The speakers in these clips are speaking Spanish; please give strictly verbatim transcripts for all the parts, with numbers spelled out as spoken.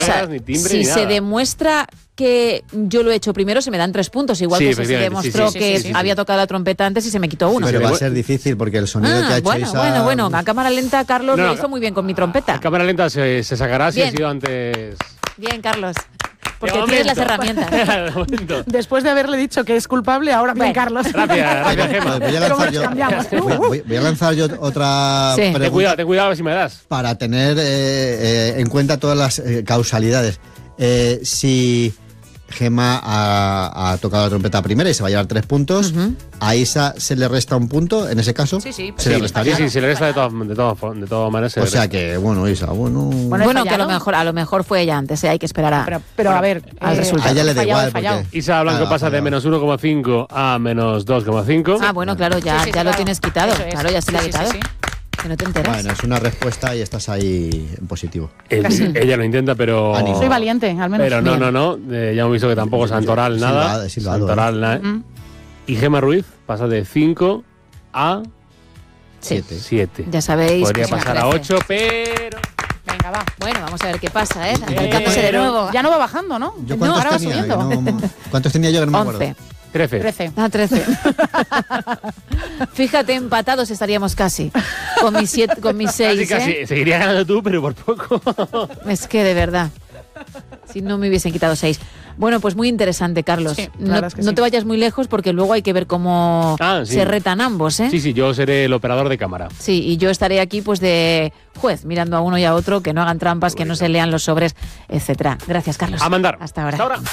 O sea, ni timbre, si ni se nada. demuestra que yo lo he hecho primero, se me dan tres puntos. Igual Sí, que si se demostró sí, sí, que sí, sí, sí. había tocado la trompeta antes y se me quitó uno. Pero Sí, va a sí. ser difícil porque el sonido Ah, que ha hecho bueno, Isa... bueno, bueno, a cámara lenta Carlos No, lo no, hizo muy bien con mi trompeta. En cámara lenta se, se sacará si ha Bien. sido antes. Bien, Carlos. Porque De tienes las momento. herramientas. De momento. Después de haberle dicho que es culpable, ahora bien, Bueno. Carlos. Gracias, gracias, Gemma. Voy a ¿Cómo lanzar nos yo, cambiamos? voy, voy- voy a lanzar yo otra Sí. Ten Ten pregunta cuidado, ten cuidado a ver si me das. para tener eh, eh, en cuenta todas las eh, causalidades. Eh, si Gemma ha, ha tocado la trompeta primera y se va a llevar tres puntos, Ujú. a Isa se le resta un punto en ese caso. Sí, sí, se le Sí, restaría. sí, sí, se le resta de todas, de todas, fo- de todas maneras. se O le sea resta. que, bueno, Isa, bueno. Bueno, he Bueno, que a lo fallado. mejor a lo mejor fue ella antes, ¿eh? Hay que esperar a... Pero, pero a ver, al resultado. a ella le he da fallado, igual. he fallado. Porque, Isa Blanco Claro, pasa de fallado. menos uno coma cinco a menos dos coma cinco. Ah, bueno, claro, ya, Sí, sí, ya lo claro. tienes quitado. Eso es. Claro, ya se Sí, le ha sí, quitado. sí, sí. Que no te enteras. Bueno, es una respuesta y estás ahí en positivo. El- ella lo intenta, pero. Ánimo. Soy valiente, al menos. Pero no, Bien. no, no. eh, ya hemos visto que tampoco Santoral Sí, nada. silbado, silbado, Santoral nada. Mm. Y Gemma Ruiz pasa de cinco a Sí. Siete. siete. Ya sabéis. Podría que es una pasar a trece. ocho, pero. Venga, va. Bueno, vamos a ver qué pasa, ¿eh? Bien. Acercándose de nuevo. Ya no va bajando, ¿no? ¿Yo No, cuántos ahora va tenía? subiendo. No- ¿Cuántos tenía yo que no me acuerdo? once. trece. trece. Ah, trece. Fíjate, empatados estaríamos casi. Con mis, siete, con mis Casi, seis, casi. ¿eh? Seguiría ganando tú, pero por poco. Es que de verdad. Si no me hubiesen quitado seis. Bueno, pues muy interesante, Carlos. Sí, la no verdad es que no sí. te vayas muy lejos porque luego hay que ver cómo Ah, sí. se retan ambos, ¿eh? Sí, sí, yo seré el operador de cámara. Sí, y yo estaré aquí pues de juez, mirando a uno y a otro, que no hagan trampas, que no se lean los sobres, etcétera. Gracias, Carlos. A mandar. Hasta ahora. Hasta ahora.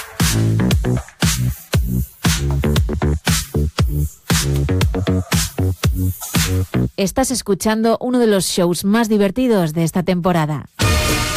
Estás escuchando uno de los shows más divertidos de esta temporada.